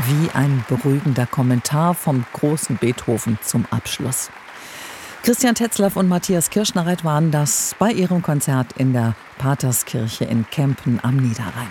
wie ein beruhigender Kommentar vom großen Beethoven zum Abschluss. Christian Tetzlaff und Matthias Kirschnereit waren das bei ihrem Konzert in der Paterskirche in Kempen am Niederrhein.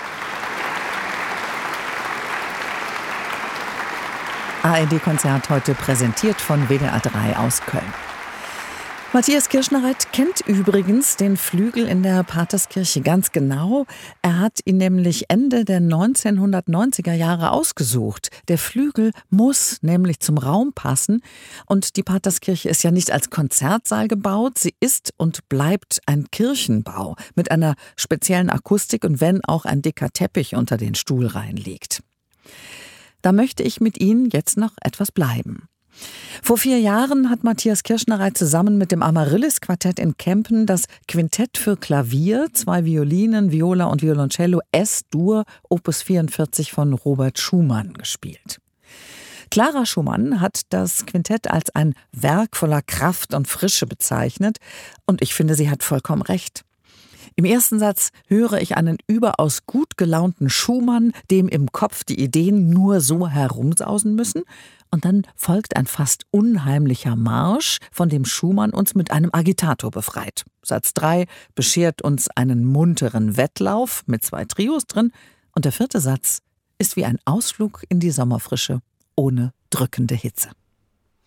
ARD-Konzert heute präsentiert von WDR 3 aus Köln. Matthias Kirschnereit kennt übrigens den Flügel in der Paterskirche ganz genau. Er hat ihn nämlich Ende der 1990er Jahre ausgesucht. Der Flügel muss nämlich zum Raum passen. Und die Paterskirche ist ja nicht als Konzertsaal gebaut. Sie ist und bleibt ein Kirchenbau mit einer speziellen Akustik und wenn auch ein dicker Teppich unter den Stuhlreihen liegt. Da möchte ich mit Ihnen jetzt noch etwas bleiben. Vor 4 Jahren hat Matthias Kirschnereit zusammen mit dem Amaryllis-Quartett in Kempen das Quintett für Klavier, 2 Violinen, Viola und Violoncello S-Dur Opus 44 von Robert Schumann gespielt. Clara Schumann hat das Quintett als ein Werk voller Kraft und Frische bezeichnet und ich finde, sie hat vollkommen recht. Im ersten Satz höre ich einen überaus gut gelaunten Schumann, dem im Kopf die Ideen nur so herumsausen müssen. Und dann folgt ein fast unheimlicher Marsch, von dem Schumann uns mit einem Agitator befreit. Satz 3 beschert uns einen munteren Wettlauf mit 2 Trios drin. Und der 4. Satz ist wie ein Ausflug in die Sommerfrische ohne drückende Hitze.